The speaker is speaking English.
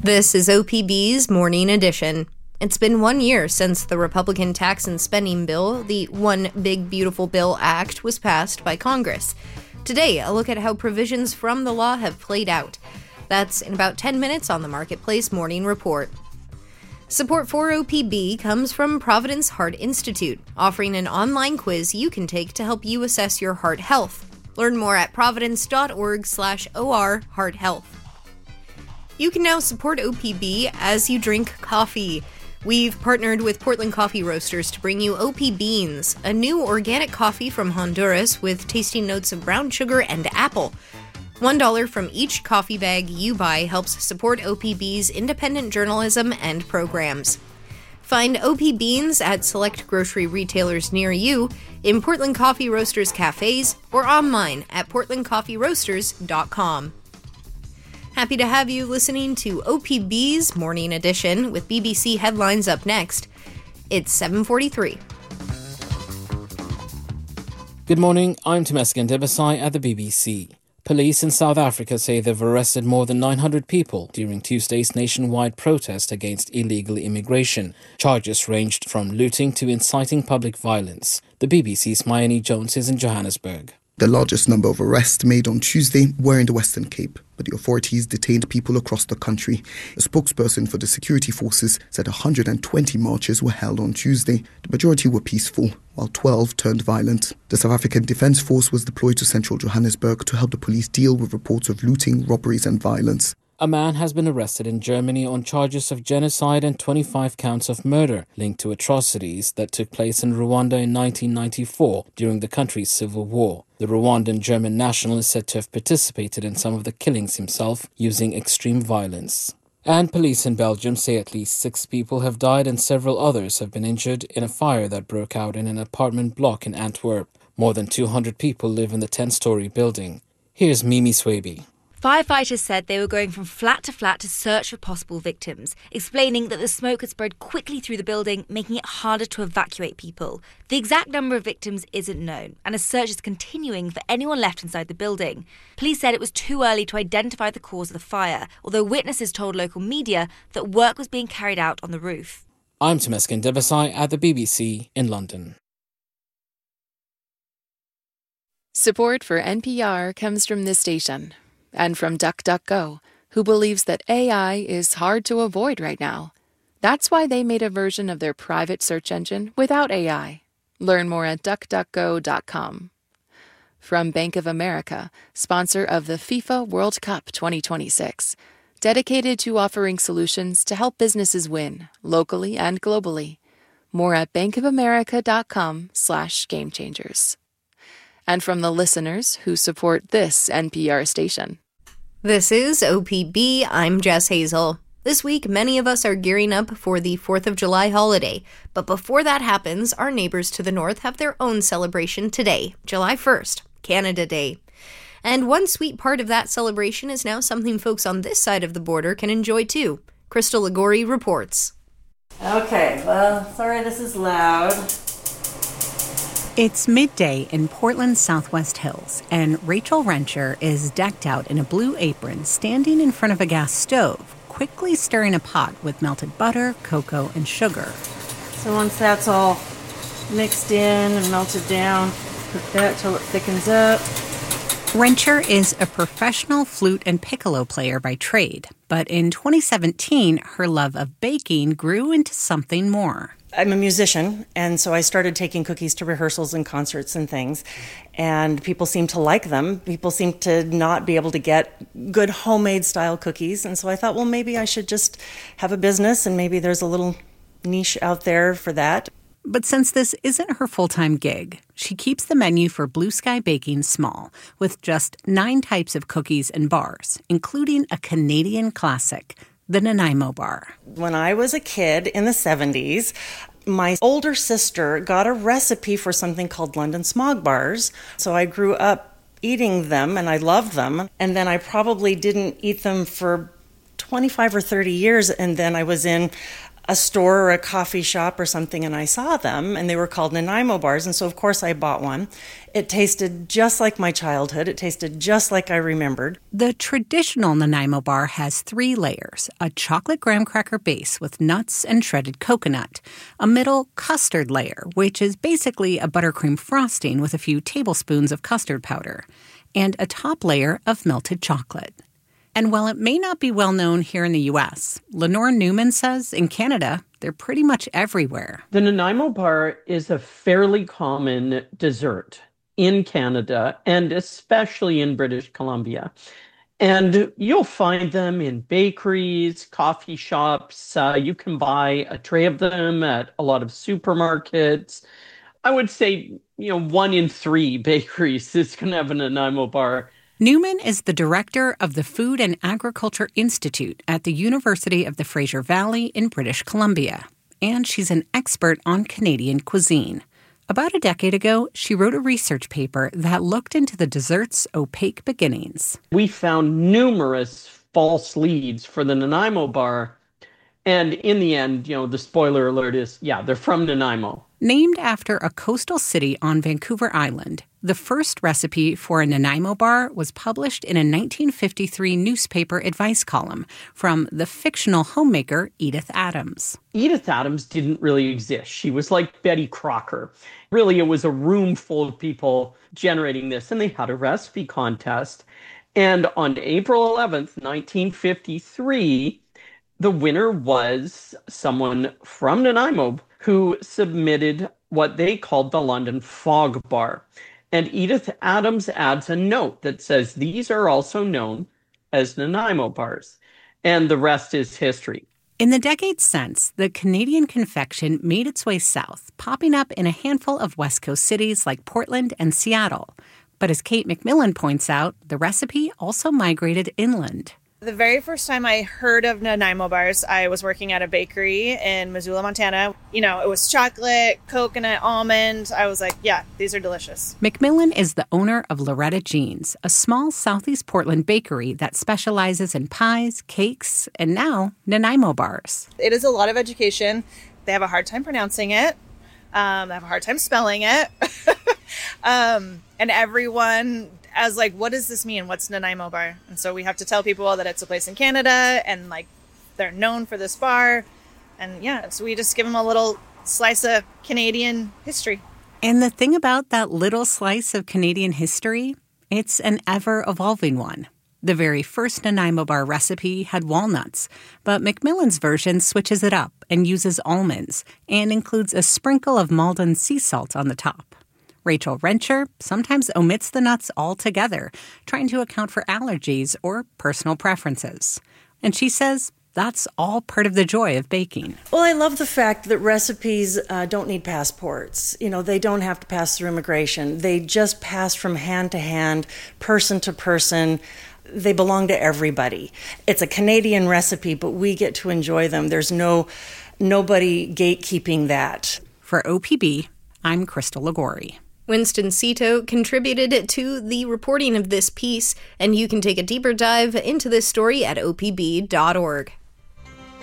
This is OPB's Morning Edition. It's been 1 year since the Republican tax and spending bill, the One Big Beautiful Bill Act, was passed by Congress. Today, a look at how provisions from the law have played out. That's in about 10 minutes on the Marketplace Morning Report. Support for OPB comes from Providence Heart Institute, offering an online quiz you can take to help you assess your heart health. Learn more at providence.org/OR Heart Health. You can now support OPB as you drink coffee. We've partnered with Portland Coffee Roasters to bring you OP Beans, a new organic coffee from Honduras with tasty notes of brown sugar and apple. $1 from each coffee bag you buy helps support OPB's independent journalism and programs. Find OP Beans at select grocery retailers near you, in Portland Coffee Roasters cafes, or online at portlandcoffeeroasters.com. Happy to have you listening to OPB's Morning Edition with BBC headlines up next. It's 7:43. Good morning, I'm Temesgen Debesai at the BBC. Police in South Africa say they've arrested more than 900 people during Tuesday's nationwide protest against illegal immigration. Charges ranged from looting to inciting public violence. The BBC's Mayeni Jones is in Johannesburg. The largest number of arrests made on Tuesday were in the Western Cape, but the authorities detained people across the country. A spokesperson for the security forces said 120 marches were held on Tuesday. The majority were peaceful, while 12 turned violent. The South African Defence Force was deployed to central Johannesburg to help the police deal with reports of looting, robberies and violence. A man has been arrested in Germany on charges of genocide and 25 counts of murder linked to atrocities that took place in Rwanda in 1994 during the country's civil war. The Rwandan German national is said to have participated in some of the killings himself using extreme violence. And police in Belgium say at least 6 people have died and several others have been injured in a fire that broke out in an apartment block in Antwerp. More than 200 people live in the 10-story building. Here's Mimi Swaby. Firefighters said they were going from flat to flat to search for possible victims, explaining that the smoke had spread quickly through the building, making it harder to evacuate people. The exact number of victims isn't known, and a search is continuing for anyone left inside the building. Police said it was too early to identify the cause of the fire, although witnesses told local media that work was being carried out on the roof. I'm Temesgen Debesai at the BBC in London. Support for NPR comes from this station. And from DuckDuckGo, who believes that AI is hard to avoid right now. That's why they made a version of their private search engine without AI. Learn more at duckduckgo.com. From Bank of America, sponsor of the FIFA World Cup 2026, dedicated to offering solutions to help businesses win, locally and globally. More at bankofamerica.com/gamechangers. And from the listeners who support this NPR station. This is OPB. I'm Jess Hazel. This week, many of us are gearing up for the 4th of July holiday. But before that happens, our neighbors to the north have their own celebration today, July 1st, Canada Day. And one sweet part of that celebration is now something folks on this side of the border can enjoy too. Crystal Ligori reports. Okay, well, sorry this is loud. It's midday in Portland's Southwest Hills, and Rachel Rencher is decked out in a blue apron standing in front of a gas stove, quickly stirring a pot with melted butter, cocoa, and sugar. So once that's all mixed in and melted down, cook that till it thickens up. Rencher is a professional flute and piccolo player by trade, but in 2017, her love of baking grew into something more. I'm a musician, and so I started taking cookies to rehearsals and concerts and things, and people seem to like them. People seem to not be able to get good homemade style cookies, and so I thought, well, maybe I should just have a business, and maybe there's a little niche out there for that. But since this isn't her full-time gig, she keeps the menu for Blue Sky Baking small, with just 9 types of cookies and bars, including a Canadian classic, the Nanaimo bar. When I was a kid in the 70s, my older sister got a recipe for something called London Smog bars. So I grew up eating them and I loved them. And then I probably didn't eat them for 25 or 30 years. And then I was in a store or a coffee shop or something, and I saw them, and they were called Nanaimo bars, and so of course I bought one. It tasted just like my childhood. It tasted just like I remembered. The traditional Nanaimo bar has 3 layers: a chocolate graham cracker base with nuts and shredded coconut, a middle custard layer, which is basically a buttercream frosting with a few tablespoons of custard powder, and a top layer of melted chocolate. And while it may not be well known here in the U.S., Lenore Newman says in Canada, they're pretty much everywhere. The Nanaimo bar is a fairly common dessert in Canada and especially in British Columbia. And you'll find them in bakeries, coffee shops. You can buy a tray of them at a lot of supermarkets. I would say, 1 in 3 bakeries is going to have a Nanaimo bar. Newman is the director of the Food and Agriculture Institute at the University of the Fraser Valley in British Columbia, and she's an expert on Canadian cuisine. About a decade ago, she wrote a research paper that looked into the dessert's opaque beginnings. We found numerous false leads for the Nanaimo bar, and in the end, the spoiler alert is, they're from Nanaimo. Named after a coastal city on Vancouver Island, the first recipe for a Nanaimo bar was published in a 1953 newspaper advice column from the fictional homemaker Edith Adams. Edith Adams didn't really exist. She was like Betty Crocker. Really, it was a room full of people generating this, and they had a recipe contest. And on April 11th, 1953, the winner was someone from Nanaimo who submitted what they called the London Fog Bar. And Edith Adams adds a note that says these are also known as Nanaimo bars. And the rest is history. In the decades since, the Canadian confection made its way south, popping up in a handful of West Coast cities like Portland and Seattle. But as Kate McMillan points out, the recipe also migrated inland. The very first time I heard of Nanaimo bars, I was working at a bakery in Missoula, Montana. It was chocolate, coconut, almond. I was like, these are delicious. McMillan is the owner of Loretta Jean's, a small Southeast Portland bakery that specializes in pies, cakes, and now Nanaimo bars. It is a lot of education. They have a hard time pronouncing it. They have a hard time spelling it. And everyone as what does this mean? What's Nanaimo bar? And so we have to tell people that it's a place in Canada and they're known for this bar. And so we just give them a little slice of Canadian history. And the thing about that little slice of Canadian history, it's an ever-evolving one. The very first Nanaimo bar recipe had walnuts, but McMillan's version switches it up and uses almonds and includes a sprinkle of Malden sea salt on the top. Rachel Rencher sometimes omits the nuts altogether, trying to account for allergies or personal preferences. And she says that's all part of the joy of baking. Well, I love the fact that recipes don't need passports. They don't have to pass through immigration. They just pass from hand to hand, person to person. They belong to everybody. It's a Canadian recipe, but we get to enjoy them. There's nobody gatekeeping that. For OPB, I'm Crystal Ligori. Winston Cito contributed to the reporting of this piece, and you can take a deeper dive into this story at opb.org.